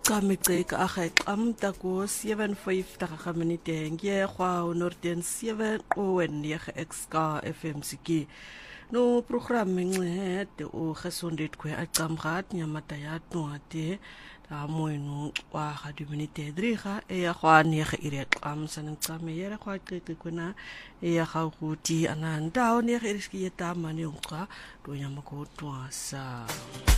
Kamiceka agexam tako 57 minute ngie kwa 107 o 9 XK FM siki no programme ngcede o gesondheid kwe acamgat nyamata ya twate ta moinu wa ga 2 minute driga e ya kwa 9 irexam sanangcame yere kwa qeqe kuna e ya ga guti ananda o 9 iriski eta mani ngqa do nyamako twasa